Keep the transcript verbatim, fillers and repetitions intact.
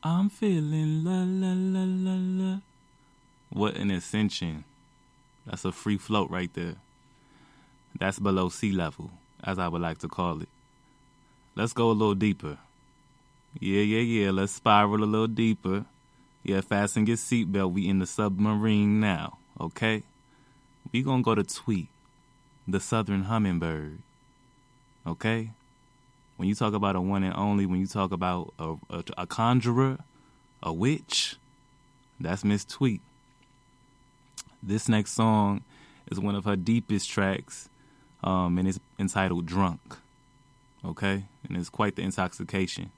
I'm feeling la la la la la. What an ascension. That's a free float right there. That's below sea level, as I would like to call it. Let's go a little deeper. Yeah, yeah, yeah. Let's spiral a little deeper. Yeah, fasten your seatbelt. We in the submarine now, okay? We gonna go to Tweet, the southern hummingbird, okay? When you talk about a one and only, when you talk about a, a, a conjurer, a witch, that's Miss Tweet. This next song is one of her deepest tracks, um, and it's entitled Drunk, okay? And it's quite the intoxication.